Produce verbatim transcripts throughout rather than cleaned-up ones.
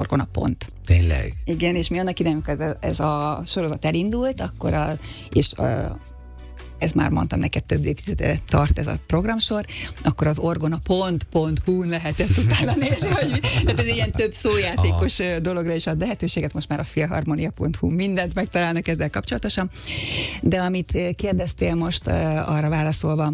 Orgona Pont. Tényleg? Igen, és mi annak idején, amikor ez, ez a sorozat elindult, akkor a, és a, ez már mondtam neked, több évtizede tart ez a programsor, akkor az orgona pont pont hu lehetett utána nézni, hogy mi. Tehát ez ilyen több szójátékos Aha. dologra is ad lehetőséget, most már a filharmonia pont hu mindent megtalálnak ezzel kapcsolatosan. De amit kérdeztél most, arra válaszolva,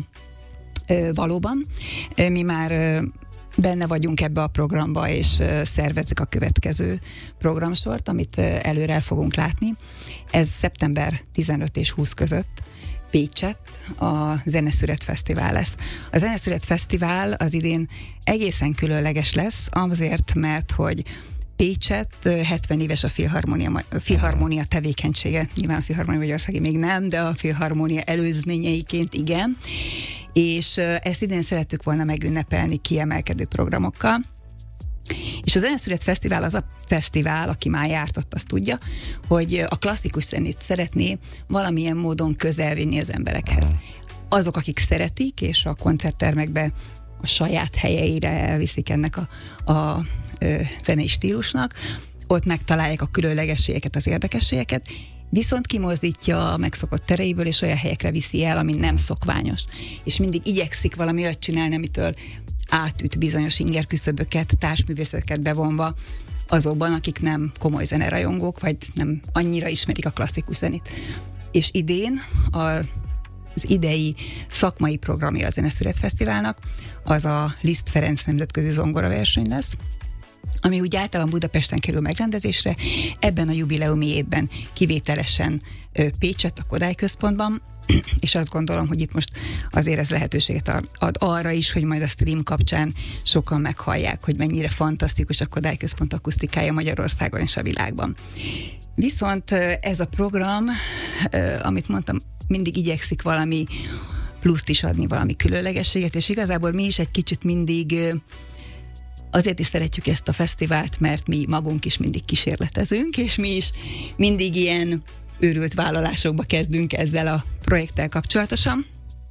valóban, mi már benne vagyunk ebbe a programba, és szervezzük a következő programsort, amit előre el fogunk látni. Ez szeptember tizenöt és húsz között Pécsett a Zeneszület Fesztivál lesz. A Zeneszület Fesztivál az idén egészen különleges lesz, azért, mert hogy Pécsett hetven éves a filharmonia, a filharmonia tevékenysége. Nyilván a Filharmonia Magyarországi még nem, de a filharmonia előzményeiként igen. És ezt idén szerettük volna megünnepelni kiemelkedő programokkal. És a Zeneszület Fesztivál az a fesztivál, aki már járt ott, azt tudja, hogy a klasszikus zenét szeretné valamilyen módon közelvinni az emberekhez. Azok, akik szeretik, és a koncerttermekbe a saját helyeire elviszik ennek a, a, a zenei stílusnak, ott megtalálják a különlegességeket, az érdekességeket, viszont kimozdítja a megszokott tereiből, és olyan helyekre viszi el, ami nem szokványos. És mindig igyekszik valami olyat csinálni, amitől átüt bizonyos ingerküszöböket, társművészeteket bevonva azokban, akik nem komoly zenerajongók, vagy nem annyira ismerik a klasszikus zenét. És idén a, az idei szakmai programja a Zeneszület Fesztiválnak az a Liszt Ferenc nemzetközi zongoraverseny lesz, ami úgy általában Budapesten kerül megrendezésre, ebben a jubileumi évben kivételesen Pécsett, a Kodály Központban, és azt gondolom, hogy itt most azért ez lehetőséget ad arra is, hogy majd a stream kapcsán sokan meghallják, hogy mennyire fantasztikus a Kodály Központ akusztikája Magyarországon és a világban. Viszont ez a program, amit mondtam, mindig igyekszik valami pluszt is adni, valami különlegességet, és igazából mi is egy kicsit mindig azért is szeretjük ezt a fesztivált, mert mi magunk is mindig kísérletezünk, és mi is mindig ilyen őrült vállalásokba kezdünk ezzel a projekttel kapcsolatosan.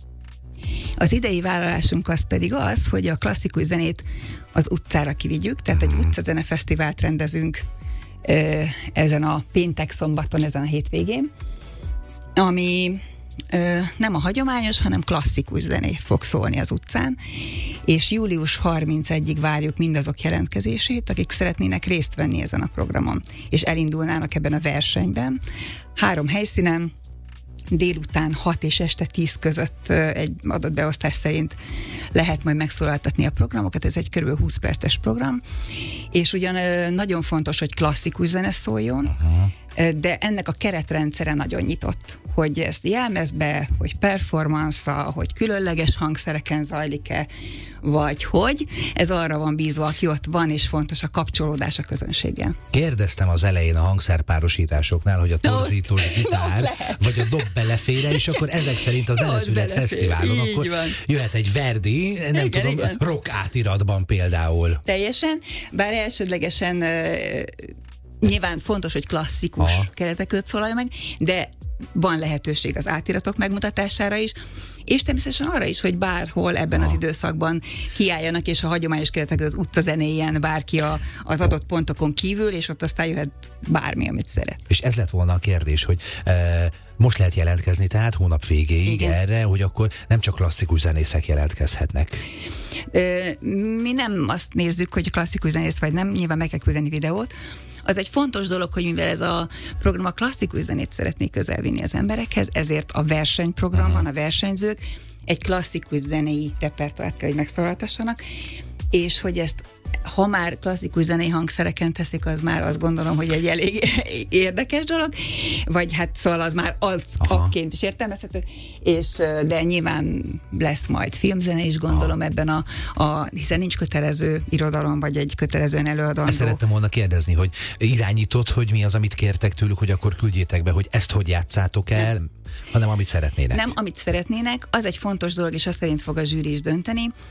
Az idei vállalásunk az pedig az, hogy a klasszikus zenét az utcára kivigyük, tehát egy utcazenefesztivált rendezünk ö, ezen a péntek-szombaton, ezen a hétvégén, ami ö, nem a hagyományos, hanem klasszikus zené fog szólni az utcán, és július harmincadikáig várjuk mindazok jelentkezését, akik szeretnének részt venni ezen a programon, és elindulnának ebben a versenyben. Három helyszínen, délután hat és este tíz között egy adott beosztás szerint lehet majd megszólaltatni a programokat, ez egy kb. húsz perces program, és ugyan nagyon fontos, hogy klasszikus zene szóljon, uh-huh. de ennek a keretrendszere nagyon nyitott, hogy ezt jelmezbe, hogy performance-a, hogy különleges hangszereken zajlik-e, vagy hogy. Ez arra van bízva, aki ott van, és fontos a kapcsolódás a közönséggel. Kérdeztem az elején a hangszerpárosításoknál, hogy a torzítós gitár, vagy a dob belefére, és akkor ezek szerint a Zeneszület Fesztiválon akkor van. Jöhet egy Verdi, nem igen, tudom, igen. rock átiratban például. Teljesen, bár elsődlegesen uh, nyilván fontos, hogy klasszikus Aha. keretek között szólalja meg, de van lehetőség az átiratok megmutatására is, és természetesen arra is, hogy bárhol ebben Aha. az időszakban kiálljanak, és a hagyományos keretek az utcazenéjen bárki a, az adott pontokon kívül, és ott aztán jöhet bármi, amit szeret. És ez lett volna a kérdés, hogy e, most lehet jelentkezni, tehát hónap végéig Igen. erre, hogy akkor nem csak klasszikus zenészek jelentkezhetnek. Ö, mi nem azt nézzük, hogy klasszikus zenész vagy nem, nyilván meg kell küldeni videót. Az egy fontos dolog, hogy mivel ez a program a klasszikus zenét szeretné közelvinni az emberekhez, ezért a versenyprogram van, a versenyzők egy klasszikus zenei repertoárt kell, hogy megszólaltassanak, és hogy ezt, ha már klasszikus zenei hangszereken teszik, az már azt gondolom, hogy egy elég érdekes dolog, vagy hát szóval az már az akként is értelmezhető, és de nyilván lesz majd filmzene is, gondolom Aha. ebben a, a, hiszen nincs kötelező irodalom, vagy egy kötelezően előadandó. Ezt szerettem volna kérdezni, hogy irányított, hogy mi az, amit kértek tőlük, hogy akkor küldjétek be, hogy ezt hogy játszátok el, nem. hanem amit szeretnének. Nem, amit szeretnének, az egy fontos dolog, és azt szerint fog a zsűri is dönteni,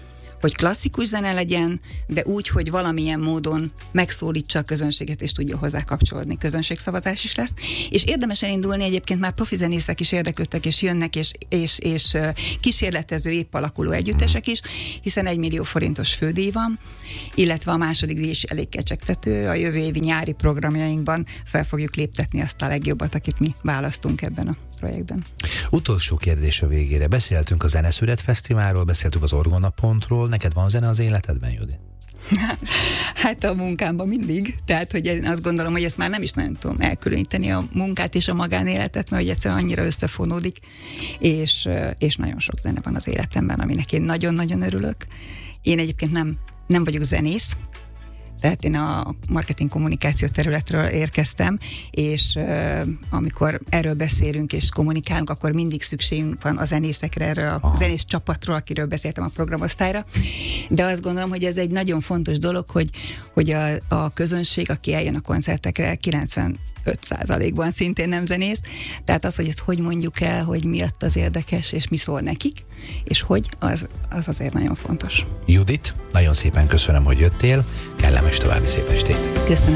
hogy klasszikus zene legyen, de úgy, hogy valamilyen módon megszólítsa a közönséget, és tudja hozzá kapcsolódni. Közönségszavazás is lesz. És érdemes elindulni, egyébként már profi zenészek is érdeklődtek, és jönnek, és, és, és kísérletező, épp alakuló együttesek is, hiszen egy millió forintos fődíj van, illetve a második díj is elég kecsegtető. A jövő évi nyári programjainkban fel fogjuk léptetni azt a legjobbat, akit mi választunk ebben a projektben. Utolsó kérdés a végére. Beszéltünk a Zeneszület Fesztiválról, beszéltünk az Orgonapontról. Neked van zene az életedben, Judit? Hát a munkámban mindig. Tehát, hogy én azt gondolom, hogy ezt már nem is nagyon tudom elkülöníteni a munkát és a magánéletet, mert hogy egyszerűen annyira összefonódik, és, és nagyon sok zene van az életemben, aminek én nagyon-nagyon örülök. Én egyébként nem, nem vagyok zenész, tehát én a marketing kommunikáció területről érkeztem, és uh, amikor erről beszélünk és kommunikálunk, akkor mindig szükségünk van a zenészekre, erről a Aha. zenész csapatról, akiről beszéltem a programosztályra. De azt gondolom, hogy ez egy nagyon fontos dolog, hogy, hogy a, a közönség, aki eljön a koncertekre, kilencvenöt százalékban szintén nem zenész. Tehát az, hogy ezt hogy mondjuk el, hogy miatt az érdekes, és mi szól nekik, és hogy, az, az azért nagyon fontos. Judit, nagyon szépen köszönöm, hogy jöttél. Kellemes további szép estét. Köszönöm.